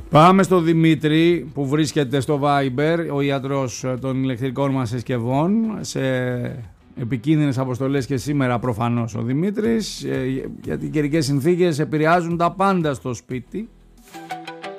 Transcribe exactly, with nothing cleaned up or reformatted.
Πάμε στο Δημήτρη που βρίσκεται στο Viber, ο ιατρός των ηλεκτρικών μας συσκευών, σε επικίνδυνες αποστολές και σήμερα προφανώς ο Δημήτρης, γιατί οι καιρικές συνθήκες επηρεάζουν τα πάντα στο σπίτι.